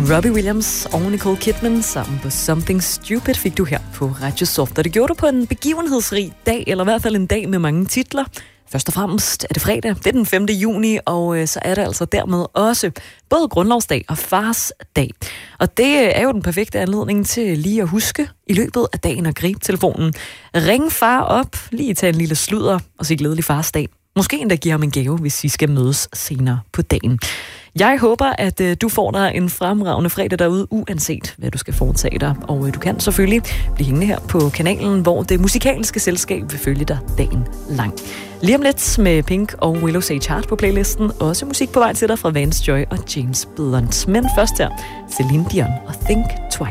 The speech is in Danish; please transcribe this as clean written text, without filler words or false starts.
Robbie Williams og Nicole Kidman sammen på Something Stupid fik du her på Radio Soft. Og det gjorde du på en begivenhedsrig dag, eller i hvert fald en dag med mange titler. Først og fremmest er det fredag, det er den 5. juni, og så er det altså dermed også både grundlovsdag og fars dag. Og det er jo den perfekte anledning til lige at huske i løbet af dagen at gribe telefonen. Ring far op, lige tage en lille sludder og sige glædelig fars dag. Måske endda give ham en gave, hvis I skal mødes senere på dagen. Jeg håber, at du får dig en fremragende fredag derude, uanset hvad du skal foretage dig. Og du kan selvfølgelig blive hængende her på kanalen, hvor det musikalske selskab vil følge dig dagen lang. Lige om lidt med Pink og Willow Sage Heart på playlisten. Også musik på vej til dig fra Vance Joy og James Blunt. Men først her, Celine Dion og Think Twice.